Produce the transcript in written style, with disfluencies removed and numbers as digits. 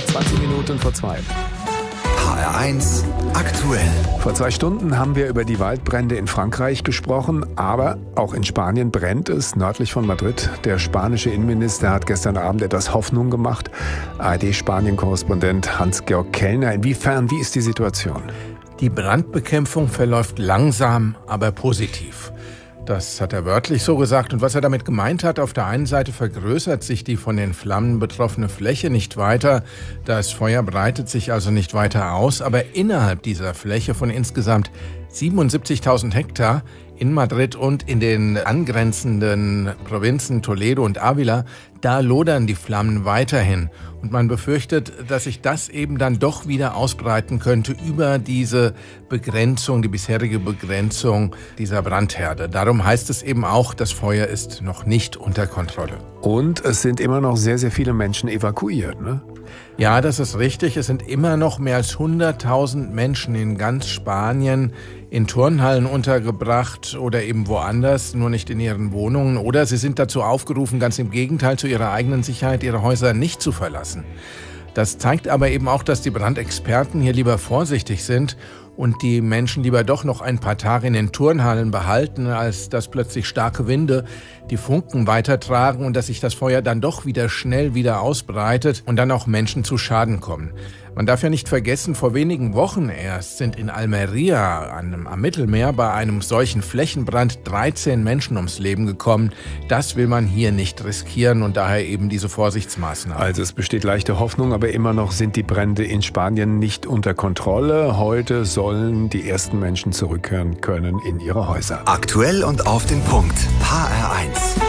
20 Minuten vor 2. HR1 aktuell. Vor 2 Stunden haben wir über die Waldbrände in Frankreich gesprochen, aber auch in Spanien brennt es nördlich von Madrid. Der spanische Innenminister hat gestern Abend etwas Hoffnung gemacht. ARD-Spanien-Korrespondent Hans-Georg Kellner. Inwiefern, wie ist die Situation? Die Brandbekämpfung verläuft langsam, aber positiv. Das hat er wörtlich so gesagt. Und was er damit gemeint hat, auf der einen Seite vergrößert sich die von den Flammen betroffene Fläche nicht weiter. Das Feuer breitet sich also nicht weiter aus. Aber innerhalb dieser Fläche von insgesamt 77.000 Hektar in Madrid und in den angrenzenden Provinzen Toledo und Ávila, da lodern die Flammen weiterhin. Und man befürchtet, dass sich das eben dann doch wieder ausbreiten könnte über diese Begrenzung, die bisherige Begrenzung dieser Brandherde. Darum heißt es eben auch, das Feuer ist noch nicht unter Kontrolle. Und es sind immer noch sehr, sehr viele Menschen evakuiert, ne? Ja, das ist richtig. Es sind immer noch mehr als 100.000 Menschen in ganz Spanien in Turnhallen untergebracht oder eben woanders, nur nicht in ihren Wohnungen. Oder sie sind dazu aufgerufen, ganz im Gegenteil, zu ihrer eigenen Sicherheit ihre Häuser nicht zu verlassen. Das zeigt aber eben auch, dass die Brandexperten hier lieber vorsichtig sind und die Menschen lieber doch noch ein paar Tage in den Turnhallen behalten, als dass plötzlich starke Winde die Funken weitertragen und dass sich das Feuer dann doch wieder schnell wieder ausbreitet und dann auch Menschen zu Schaden kommen. Man darf ja nicht vergessen, vor wenigen Wochen erst sind in Almería am Mittelmeer bei einem solchen Flächenbrand 13 Menschen ums Leben gekommen. Das will man hier nicht riskieren und daher eben diese Vorsichtsmaßnahmen. Also es besteht leichte Hoffnung, aber immer noch sind die Brände in Spanien nicht unter Kontrolle. Heute sollen die ersten Menschen zurückkehren können in ihre Häuser. Aktuell und auf den Punkt. HR1.